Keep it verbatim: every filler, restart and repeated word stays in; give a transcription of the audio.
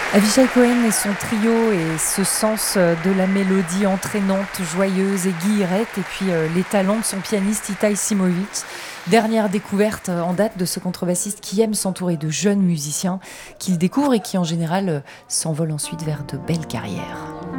Avishai Cohen et son trio et ce sens de la mélodie entraînante, joyeuse et guillerette, et puis euh, les talents de son pianiste Itai Simovic. Dernière découverte en date de ce contrebassiste qui aime s'entourer de jeunes musiciens qu'il découvre et qui en général euh, s'envolent ensuite vers de belles carrières.